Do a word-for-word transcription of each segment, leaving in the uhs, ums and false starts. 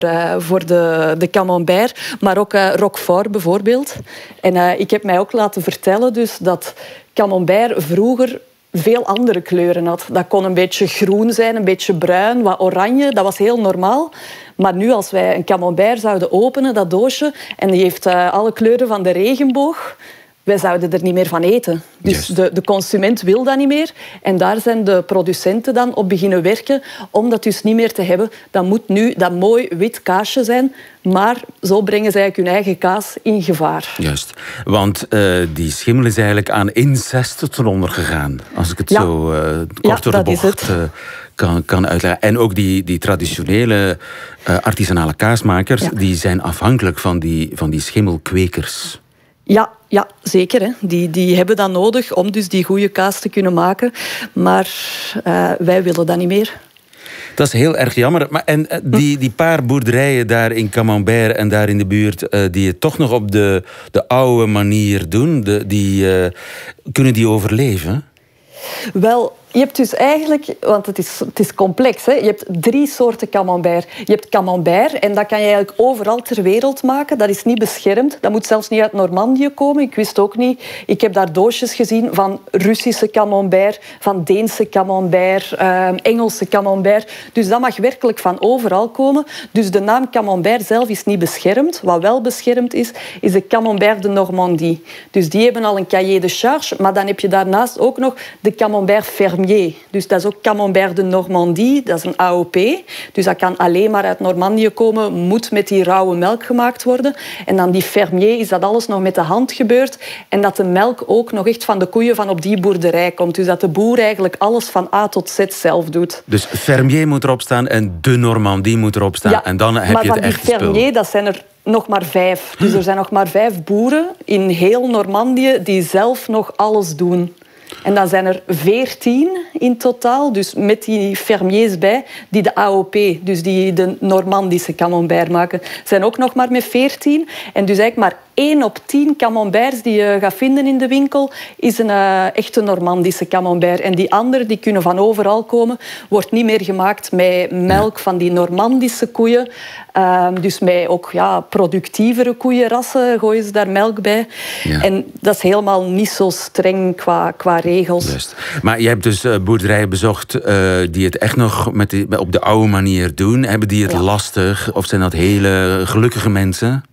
Uh, voor de, de camembert, maar ook uh, Roquefort bijvoorbeeld. En uh, ik heb mij ook laten vertellen dus dat camembert vroeger veel andere kleuren had. Dat kon een beetje groen zijn, een beetje bruin, wat oranje. Dat was heel normaal. Maar nu, als wij een camembert zouden openen, dat doosje, en die heeft uh, alle kleuren van de regenboog, wij zouden er niet meer van eten. Dus yes. de, de consument wil dat niet meer. En daar zijn de producenten dan op beginnen werken om dat dus niet meer te hebben. Dat moet nu dat mooi wit kaasje zijn. Maar zo brengen zij hun eigen kaas in gevaar. Juist. Want uh, die schimmel is eigenlijk aan incest ten onder gegaan. Als ik het ja. zo uh, kort door ja, de bocht uh, kan, kan uitleggen. En ook die, die traditionele uh, artisanale kaasmakers, ja. die zijn afhankelijk van die, van die schimmelkwekers. Ja, ja, zeker. Hè. Die, die hebben dat nodig om dus die goede kaas te kunnen maken. Maar uh, wij willen dat niet meer. Dat is heel erg jammer. Maar, en uh, die, die paar boerderijen daar in Camembert en daar in de buurt, uh, die het toch nog op de, de oude manier doen, de, die, uh, kunnen die overleven? Wel, je hebt dus eigenlijk, want het is, het is complex, hè? Je hebt drie soorten camembert. Je hebt camembert en dat kan je eigenlijk overal ter wereld maken. Dat is niet beschermd. Dat moet zelfs niet uit Normandië komen. Ik wist ook niet. Ik heb daar doosjes gezien van Russische camembert, van Deense camembert, uh, Engelse camembert. Dus dat mag werkelijk van overal komen. Dus de naam camembert zelf is niet beschermd. Wat wel beschermd is, is de camembert de Normandie. Dus die hebben al een cahier de charge, maar dan heb je daarnaast ook nog de camembert fermier. Dus dat is ook camembert de Normandie, dat is een A O P. Dus dat kan alleen maar uit Normandië komen, moet met die rauwe melk gemaakt worden. En dan die fermier is dat alles nog met de hand gebeurd. En dat de melk ook nog echt van de koeien van op die boerderij komt. Dus dat de boer eigenlijk alles van A tot Z zelf doet. Dus fermier moet erop staan en de Normandie moet erop staan. Ja, en dan heb je het echte spul. Maar van die fermier, dat zijn er nog maar vijf. Dus er zijn nog maar vijf boeren in heel Normandië die zelf nog alles doen. En dan zijn er veertien in totaal, dus met die fermiers bij, die de A O P, dus die de Normandische camembert maken, zijn ook nog maar met veertien. En dus eigenlijk maar één op tien camemberts die je gaat vinden in de winkel is een uh, echte Normandische camembert. En die anderen die kunnen van overal komen. Wordt niet meer gemaakt met melk van die Normandische koeien. Uh, dus met ook ja, productievere koeienrassen gooien ze daar melk bij. Ja. En dat is helemaal niet zo streng qua, qua regels. Juist. Maar je hebt dus uh, boerderijen bezocht uh, die het echt nog met die, op de oude manier doen. Hebben die het ja. lastig? Of zijn dat hele gelukkige mensen?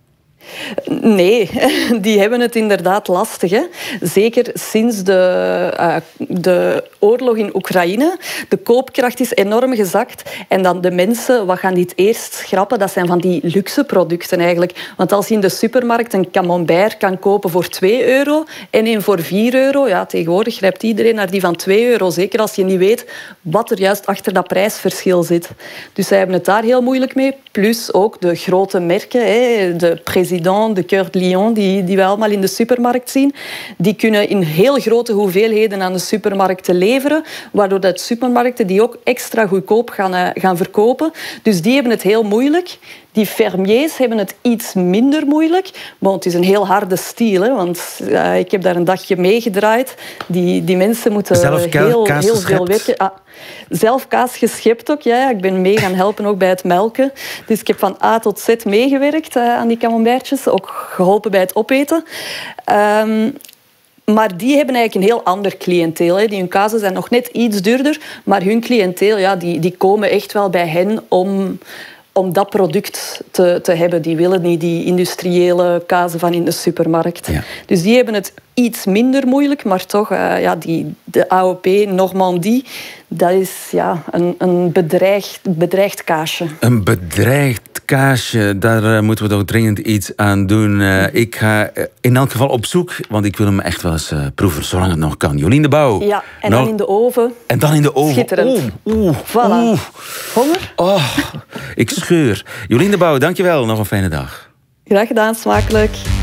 Nee, die hebben het inderdaad lastig. Hè. Zeker sinds de, uh, de oorlog in Oekraïne. De koopkracht is enorm gezakt. En dan de mensen, wat gaan die het eerst schrappen? Dat zijn van die luxe producten eigenlijk. Want als je in de supermarkt een camembert kan kopen voor twee euro en een voor vier euro, ja, tegenwoordig grijpt iedereen naar die van twee euro. Zeker als je niet weet wat er juist achter dat prijsverschil zit. Dus zij hebben het daar heel moeilijk mee. Plus ook de grote merken, hè, de president, de Coeur de Lion, die, die we allemaal in de supermarkt zien, die kunnen in heel grote hoeveelheden aan de supermarkten leveren, waardoor de supermarkten die ook extra goedkoop gaan, uh, gaan verkopen. Dus die hebben het heel moeilijk. Die fermiers hebben het iets minder moeilijk. Bon, het is een heel harde stiel, hè, want uh, ik heb daar een dagje meegedraaid. Die, die mensen moeten zelf heel, kaas heel geschept. veel werken. Ah, zelf kaas geschept ook, ja. Ik ben mee gaan helpen ook bij het melken. Dus ik heb van A tot Z meegewerkt uh, aan die camembertjes. Ook geholpen bij het opeten. Um, Maar die hebben eigenlijk een heel ander cliënteel. Hè. Die hun kazen zijn nog net iets duurder. Maar hun cliënteel, ja, die, die komen echt wel bij hen om, om dat product te, te hebben. Die willen niet die industriële kazen van in de supermarkt. Ja. Dus die hebben het iets minder moeilijk. Maar toch, uh, ja, die, de A O P Normandie, dat is ja, een, een bedreigd, bedreigd kaasje. Een bedreigd kaasje, daar uh, moeten we toch dringend iets aan doen. Uh, ik ga uh, in elk geval op zoek, want ik wil hem echt wel eens uh, proeven, zolang het nog kan. Jolien de Bouw. Ja, en nog... dan in de oven. En dan in de oven. Schitterend. Oeh, oeh, voilà. Oeh. Honger? Oh, ik scheur. Jolien de Bouw, dankjewel. Nog een fijne dag. Graag gedaan, smakelijk.